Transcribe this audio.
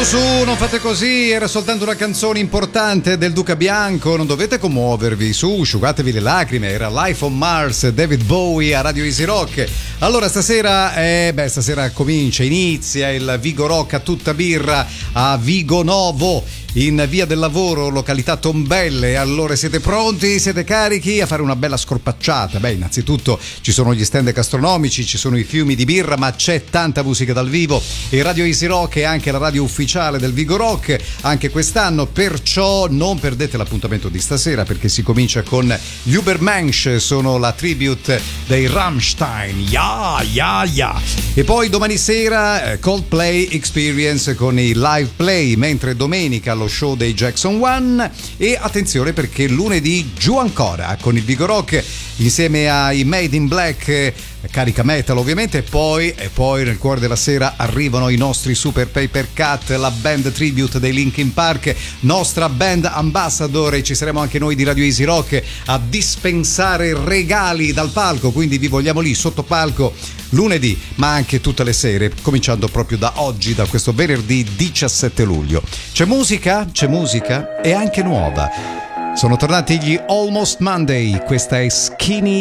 Su, non fate così, era soltanto una canzone importante del Duca Bianco, non dovete commuovervi, su, asciugatevi le lacrime, era Life on Mars, David Bowie a Radio Easy Rock. Allora stasera, inizia il Vigo Rock a tutta birra a Vigo Novo, in Via del Lavoro, località Tombelle. Allora siete pronti? Siete carichi a fare una bella scorpacciata? Beh, innanzitutto ci sono gli stand gastronomici, ci sono i fiumi di birra, ma c'è tanta musica dal vivo e Radio Easy Rock è anche la radio ufficiale del Vigo Rock anche quest'anno, perciò non perdete l'appuntamento di stasera, perché si comincia con gli Übermensch, sono la tribute dei Rammstein, ya. E poi domani sera Coldplay Experience con i live play, mentre domenica lo show dei Jackson One. E attenzione, perché lunedì giù ancora con il Vigo Rock insieme ai Made in Black, carica metal ovviamente, e poi nel cuore della sera arrivano i nostri Super Paper Cut, la band tribute dei Linkin Park, nostra band ambassador, e ci saremo anche noi di Radio Easy Rock a dispensare regali dal palco, quindi vi vogliamo lì sotto palco lunedì, ma anche tutte le sere, cominciando proprio da oggi, da questo venerdì 17 luglio. C'è musica e anche nuova. Sono tornati gli Almost Monday, questa è Skinny